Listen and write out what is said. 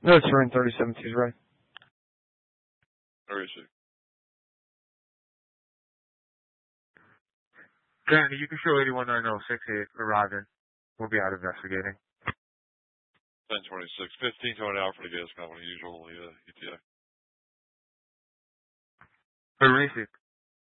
No, it's Ren 37, he's right. Where is he? Danny, you can show 819068 arriving. We'll be out investigating. 1026. 15 to an hour for the gas company, usual ETA. Horrific.